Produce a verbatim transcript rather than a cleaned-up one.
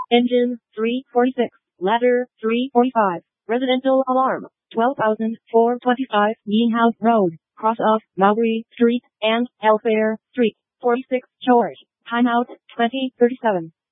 Engine, three forty-six. Ladder, three forty-five. Residential alarm, twelve thousand four hundred twenty-five. Meanhouse Road, cross of Mowbray Street and Elfair Street. forty-six George. Timeout, twenty thirty-seven.